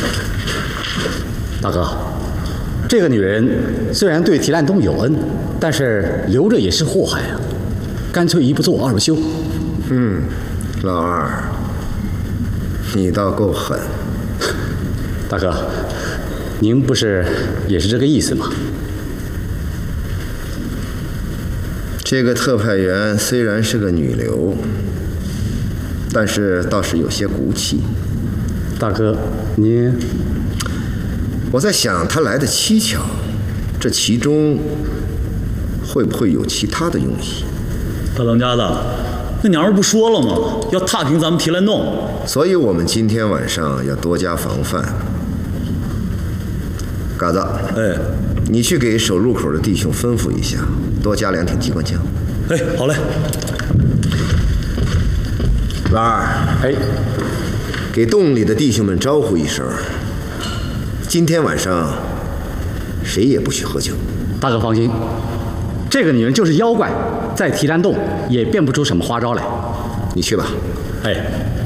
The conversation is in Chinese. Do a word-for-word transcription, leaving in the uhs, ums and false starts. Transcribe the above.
大哥，这个女人虽然对提兰东有恩，但是留着也是祸害啊，干脆一不做二不休。 嗯，老二，你倒够狠。 大哥，您不是也是这个意思吗？ 这个特派员虽然是个女流，但是倒是有些骨气。 大哥，您…… 我在想，她来的蹊跷，这其中会不会有其他的用意？ 大当家的，那娘们不说了吗？要踏平咱们提篮洞。 所以我们今天晚上要多加防范。嘎子， 哎， 你去给守入口的弟兄吩咐一下，多加两挺机关枪。 哎，好嘞。 老二， 哎， 给洞里的弟兄们招呼一声，今天晚上谁也不许喝酒。 大哥放心，这个女人就是妖怪，在提篮洞也变不出什么花招来。 你去吧。 哎。